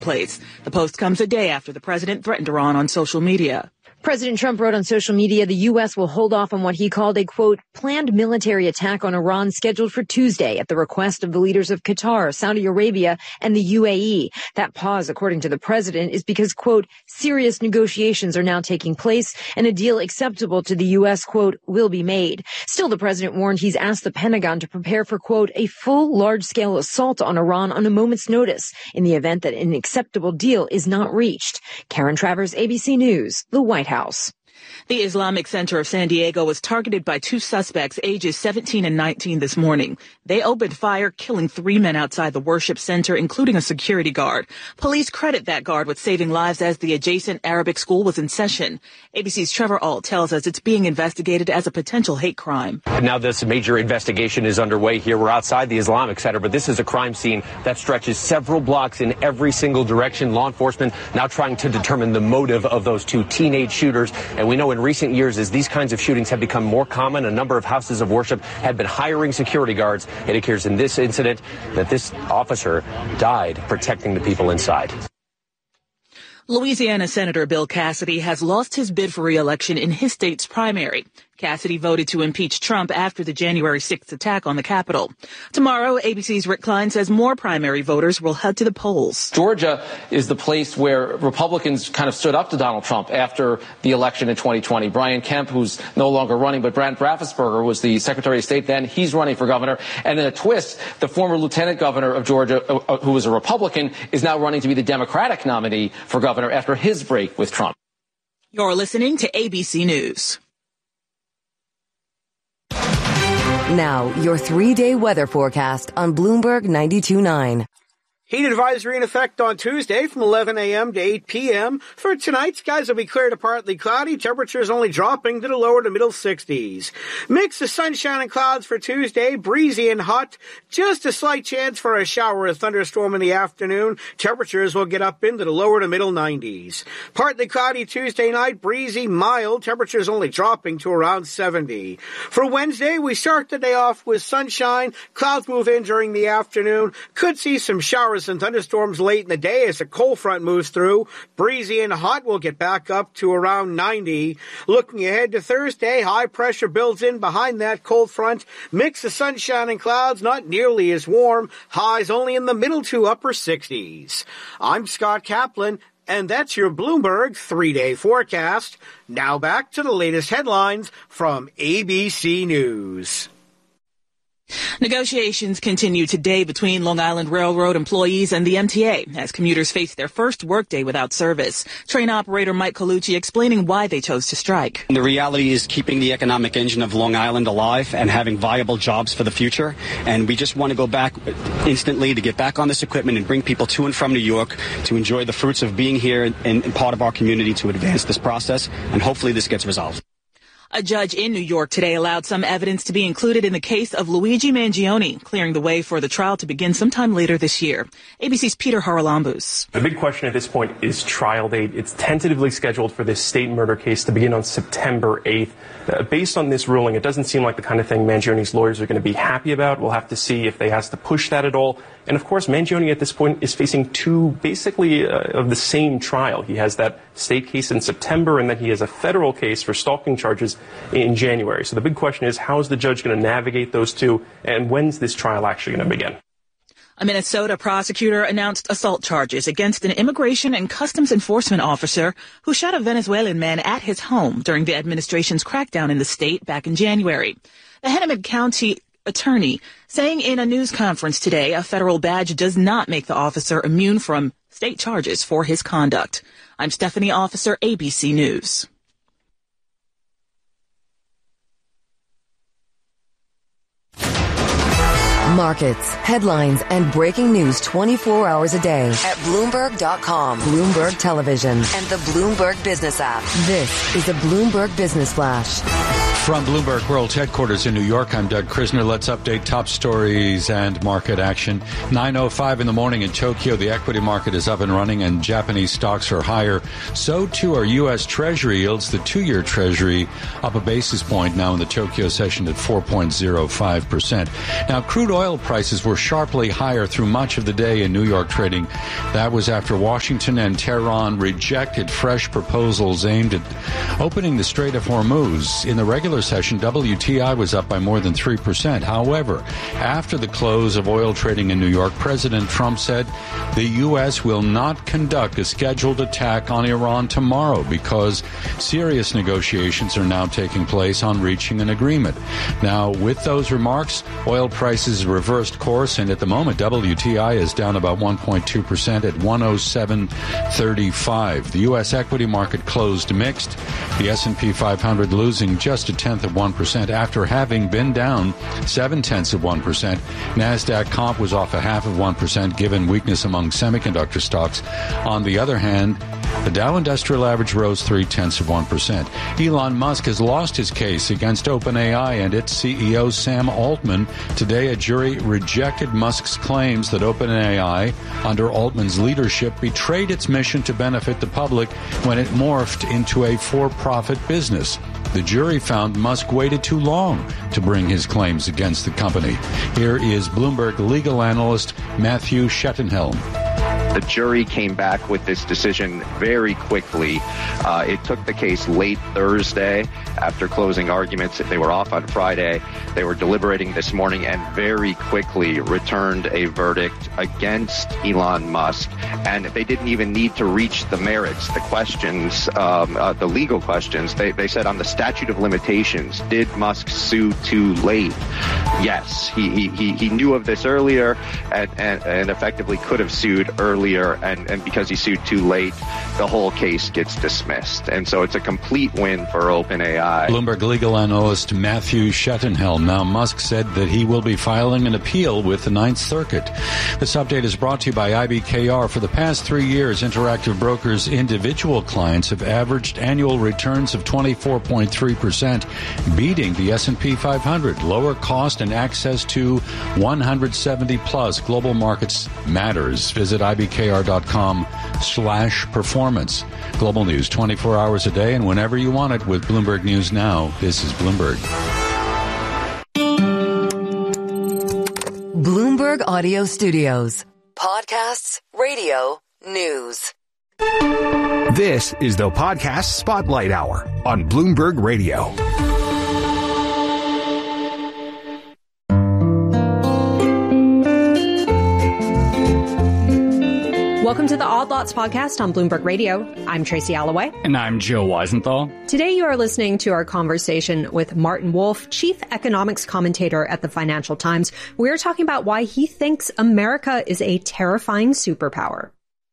place. The post comes a day after the president threatened Iran on social media. President Trump wrote on social media the U.S. will hold off on what he called a, quote, planned military attack on Iran scheduled for Tuesday at the request of the leaders of Qatar, Saudi Arabia, and the UAE. That pause, according to the president, is because, quote, serious negotiations are now taking place and a deal acceptable to the U.S., quote, will be made. Still, the president warned he's asked the Pentagon to prepare for, quote, a full large-scale assault on Iran on a moment's notice in the event that an acceptable deal is not reached. Karen Travers, ABC News, the White House. The Islamic Center of San Diego was targeted by two suspects ages 17 and 19 this morning. They opened fire, killing 3 men outside the worship center, including a security guard. Police credit that guard with saving lives as the adjacent Arabic school was in session. ABC's Trevor Ault tells us it's being investigated as a potential hate crime. And now this major investigation is underway here. We're outside the Islamic Center, but this is a crime scene that stretches several blocks in every single direction. Law enforcement now trying to determine the motive of those two teenage shooters. And we know in recent years, as these kinds of shootings have become more common, a number of houses of worship had been hiring security guards. It appears in this incident that this officer died protecting the people inside. Louisiana Senator Bill Cassidy has lost his bid for re-election in his state's primary. Cassidy voted to impeach Trump after the January 6th attack on the Capitol. Tomorrow, ABC's Rick Klein says more primary voters will head to the polls. Georgia is the place where Republicans kind of stood up to Donald Trump after the election in 2020. Brian Kemp, who's no longer running, but Brent Raffensperger was the Secretary of State then. He's running for governor. And in a twist, the former lieutenant governor of Georgia, who was a Republican, is now running to be the Democratic nominee for governor after his break with Trump. You're listening to ABC News. Now, your 3-day weather forecast on Bloomberg 92.9. Heat advisory in effect on Tuesday from 11 a.m. to 8 p.m. For tonight, skies will be clear to partly cloudy. Temperatures only dropping to the lower to middle 60s. Mix of sunshine and clouds for Tuesday, breezy and hot. Just a slight chance for a shower or thunderstorm in the afternoon. Temperatures will get up into the lower to middle 90s. Partly cloudy Tuesday night, breezy, mild. Temperatures only dropping to around 70. For Wednesday, we start the day off with sunshine. Clouds move in during the afternoon. Could see some showers and thunderstorms late in the day as a cold front moves through. Breezy and hot will get back up to around 90. Looking ahead to Thursday, high pressure builds in behind that cold front. Mix of sunshine and clouds, not nearly as warm. Highs only in the middle to upper 60s. I'm Scott Kaplan, and that's your Bloomberg 3-day forecast. Now back to the latest headlines from ABC News. Negotiations continue today between Long Island Railroad employees and the MTA as commuters face their first workday without service. Train operator Mike Colucci explaining why they chose to strike. The reality is keeping the economic engine of Long Island alive and having viable jobs for the future. And we just want to go back instantly to get back on this equipment and bring people to and from New York to enjoy the fruits of being here and part of our community to advance this process. And hopefully this gets resolved. A judge in New York today allowed some evidence to be included in the case of Luigi Mangione, clearing the way for the trial to begin sometime later this year. ABC's Peter Haralambous. The big question at this point is trial date. It's tentatively scheduled for this state murder case to begin on September 8th. Based on this ruling, it doesn't seem like the kind of thing Mangione's lawyers are going to be happy about. We'll have to see if they have to push that at all. And of course, Mangione at this point is facing two basically of the same trial. He has that state case in September, and then he has a federal case for stalking charges in January. So the big question is, how is the judge going to navigate those two, and when's this trial actually going to begin? A Minnesota prosecutor announced assault charges against an immigration and customs enforcement officer who shot a Venezuelan man at his home during the administration's crackdown in the state back in January. The Hennepin County attorney saying in a news conference today a federal badge does not make the officer immune from state charges for his conduct. I'm Stephanie Officer, ABC News. Markets, headlines, and breaking news 24 hours a day at Bloomberg.com, Bloomberg Television, and the Bloomberg Business app. This is a Bloomberg Business Flash. From Bloomberg World Headquarters in New York, I'm Doug Krisner. Let's update top stories and market action. 9:05 in the morning in Tokyo, the equity market is up and running and Japanese stocks are higher. So too are U.S. Treasury yields. The 2-year Treasury up a basis point now in the Tokyo session at 4.05%. Now, crude oil oil prices were sharply higher through much of the day in New York trading. That was after Washington and Tehran rejected fresh proposals aimed at opening the Strait of Hormuz. In the regular session, WTI was up by more than 3%. However, after the close of oil trading in New York, President Trump said the U.S. will not conduct a scheduled attack on Iran tomorrow because serious negotiations are now taking place on reaching an agreement. Now, with those remarks, oil prices reversed course, and at the moment, WTI is down about 1.2% at 107.35. The U.S. equity market closed mixed. The S&P 500 losing just 0.1% after having been down 0.7%. NASDAQ comp was off 0.5%, given weakness among semiconductor stocks. On the other hand, the Dow Industrial Average rose 0.3%. Elon Musk has lost his case against OpenAI and its CEO Sam Altman. Today, a jury rejected Musk's claims that OpenAI, under Altman's leadership, betrayed its mission to benefit the public when it morphed into a for-profit business. The jury found Musk waited too long to bring his claims against the company. Here is Bloomberg legal analyst Matthew Schettenhelm. The jury came back with this decision very quickly. It took the case late Thursday after closing arguments. They were off on Friday. They were deliberating this morning and very quickly returned a verdict against Elon Musk. And they didn't even need to reach the merits, the questions, the legal questions. They said on the statute of limitations, did Musk sue too late? Yes, he knew of this earlier and effectively could have sued earlier. And because he sued too late, the whole case gets dismissed. And so it's a complete win for OpenAI. Bloomberg legal analyst Matthew Schettenhelm. Now, Musk said that he will be filing an appeal with the Ninth Circuit. This update is brought to you by IBKR. For the past 3 years, Interactive Brokers' individual clients have averaged annual returns of 24.3%, beating the S&P 500. Lower cost and access to 170-plus global markets matters. Visit IBKR.com/performance. Global news 24 hours a day and whenever you want it with Bloomberg News Now. This is Bloomberg. Bloomberg Audio Studios. Podcasts, radio, news. This is the Podcast Spotlight Hour on Bloomberg Radio. Welcome to the Odd Lots podcast on Bloomberg Radio. I'm Tracy Alloway. And I'm Joe Weisenthal. Today you are listening to our conversation with Martin Wolf, chief economics commentator at the Financial Times. We're talking about why he thinks America is a terrifying superpower.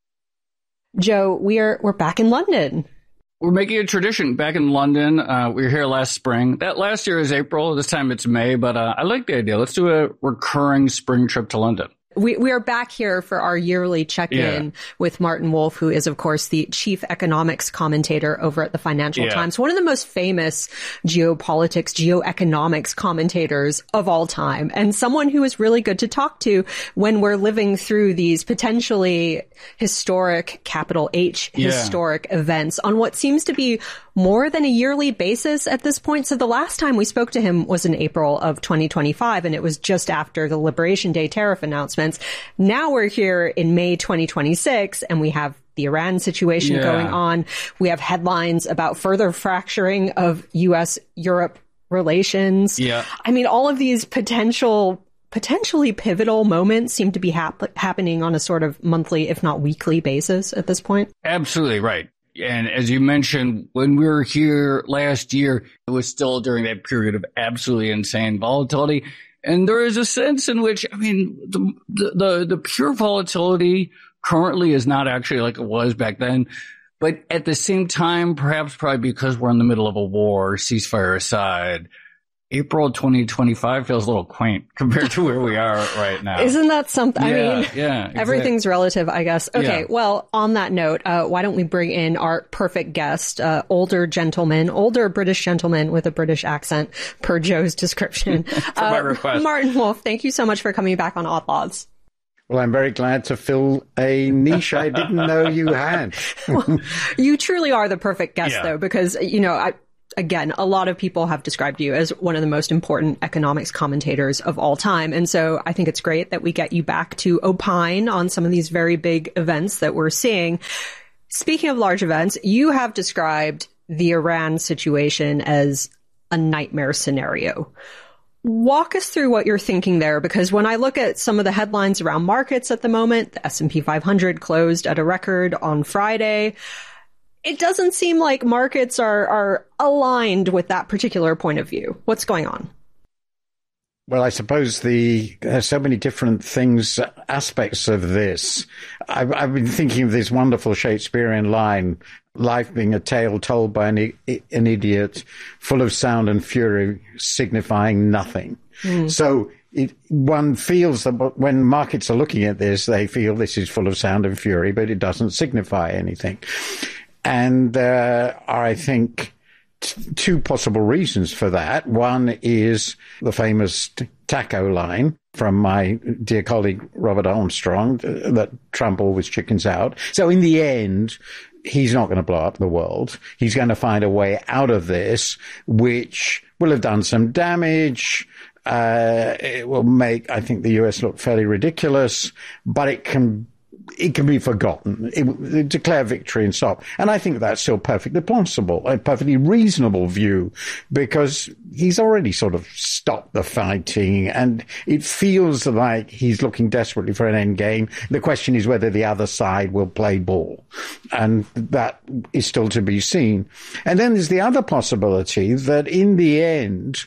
Joe, we're back in London. We're making a tradition back in London. We were here last spring. That last year is April. This time it's May, but I like the idea. Let's do a recurring spring trip to London. We are back here for our yearly check-in with Martin Wolf, who is, of course, the chief economics commentator over at the Financial Times. One of the most famous geopolitics, geoeconomics commentators of all time, and someone who is really good to talk to when we're living through these potentially historic, capital H, historic events on what seems to be more than a yearly basis at this point. So the last time we spoke to him was in April of 2025, and it was just after the Liberation Day tariff announcements. Now we're here in May 2026, and we have the Iran situation going on. We have headlines about further fracturing of U.S.-Europe relations. I mean, all of these potentially pivotal moments seem to be happening on a sort of monthly, if not weekly basis at this point. Absolutely right. And as you mentioned, when we were here last year, it was still during that period of absolutely insane volatility. And there is a sense in which, I mean, the pure volatility currently is not actually like it was back then. But at the same time, perhaps probably because we're in the middle of a war, ceasefire aside, April 2025 feels a little quaint compared to where we are right now. Isn't that something? I mean, exactly. Everything's relative, I guess. Okay, well, on that note, why don't we bring in our perfect guest, older British gentleman with a British accent, per Joe's description. For my request. Martin Wolf, thank you so much for coming back on Odd Lots. Well, I'm very glad to fill a niche I didn't know you had. Well, you truly are the perfect guest, though, because, you know, again, a lot of people have described you as one of the most important economics commentators of all time. And so I think it's great that we get you back to opine on some of these very big events that we're seeing. Speaking of large events, you have described the Iran situation as a nightmare scenario. Walk us through what you're thinking there, because when I look at some of the headlines around markets at the moment, the S&P 500 closed at a record on Friday. It doesn't seem like markets are aligned with that particular point of view. What's going on? Well, I suppose there's so many different things, aspects of this. I've been thinking of this wonderful Shakespearean line, life being a tale told by an idiot, full of sound and fury, signifying nothing. So one feels that when markets are looking at this, they feel this is full of sound and fury, but it doesn't signify anything. And there are, I think, two possible reasons for that. One is the famous taco line from my dear colleague Robert Armstrong, that Trump always chickens out. So in the end, he's not going to blow up the world. He's going to find a way out of this, which will have done some damage. It will make, I think, the US look fairly ridiculous, but it can be forgotten. It declare victory and stop. And I think that's still perfectly plausible, a perfectly reasonable view, because he's already sort of stopped the fighting and it feels like he's looking desperately for an end game. The question is whether the other side will play ball. And that is still to be seen. And then there's the other possibility that in the end,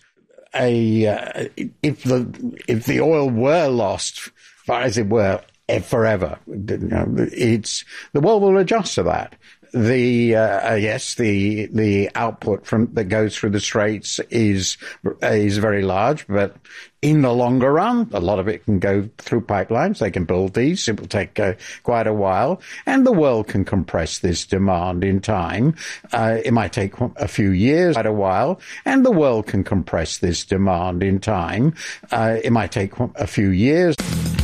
if the oil were lost, as it were, forever, the world will adjust to that. The output that goes through the straits is very large, but in the longer run, a lot of it can go through pipelines. They can build these. It will take quite a while, and the world can compress this demand in time. It might take a few years, quite a while, and the world can compress this demand in time. It might take a few years.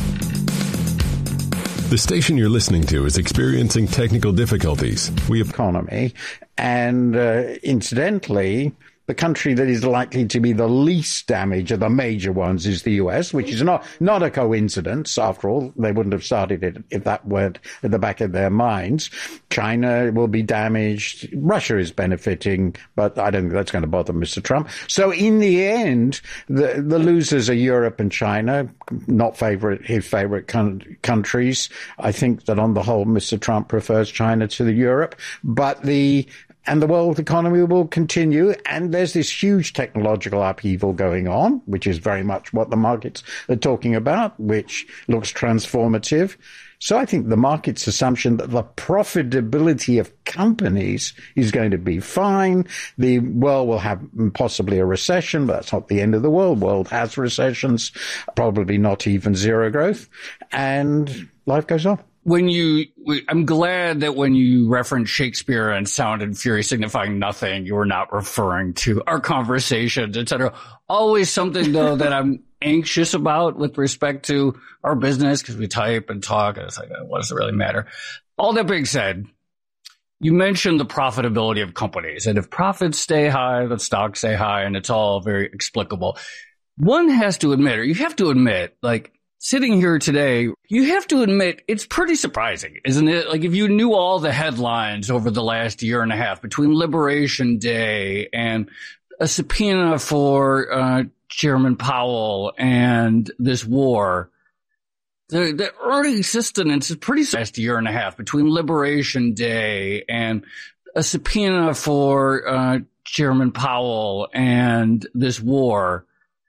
The station you're listening to is experiencing technical difficulties. We have economy, and incidentally, the country that is likely to be the least damaged of the major ones is the US, which is not a coincidence. After all, they wouldn't have started it if that weren't at the back of their minds. China will be damaged. Russia is benefiting, but I don't think that's going to bother Mr. Trump. So in the end, the losers are Europe and China, not his favorite countries. I think that on the whole, Mr. Trump prefers China to Europe, but the world economy will continue, and there's this huge technological upheaval going on, which is very much what the markets are talking about, which looks transformative. So I think the market's assumption that the profitability of companies is going to be fine. The world will have possibly a recession, but that's not the end of the world. The world has recessions, probably not even zero growth, and life goes on. I'm glad that when you referenced Shakespeare and sound and fury signifying nothing, you were not referring to our conversations, etc. Always something, though, that I'm anxious about with respect to our business, because we type and talk, and it's like, what does it really matter? All that being said, you mentioned the profitability of companies, and if profits stay high, the stocks stay high, and it's all very explicable. One has to admit, or you have to admit, like, sitting here today, you have to admit it's pretty surprising, isn't it? Like, if you knew all the headlines over the last year and a half between Liberation Day and a subpoena for Chairman Powell and this war, the earnings sustenance is pretty last year and a half between Liberation Day and a subpoena for Chairman Powell and this war.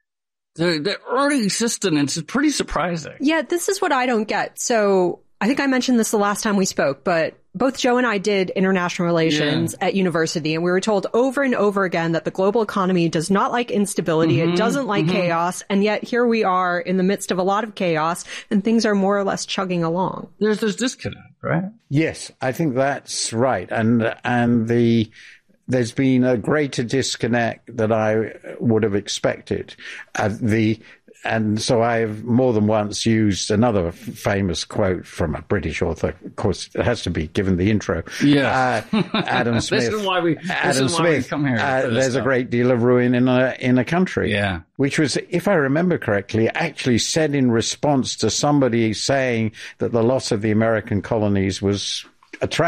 The earnings sustenance is pretty surprising. Yeah, this is what I don't get. So I think I mentioned this the last time we spoke, but both Joe and I did international relations at university, and we were told over and over again that the global economy does not like instability. It doesn't like chaos. And yet here we are in the midst of a lot of chaos, and things are more or less chugging along. There's this disconnect, right? Yes, I think that's right. And there's been a greater disconnect than I would have expected. The And so I've more than once used another famous quote from a British author. Of course, it has to be given the intro. Yeah. Adam Smith. This is why we come here. There's a great deal of ruin in a country. Yeah. Which was, if I remember correctly, actually said in response to somebody saying that the loss of the American colonies was a tragedy.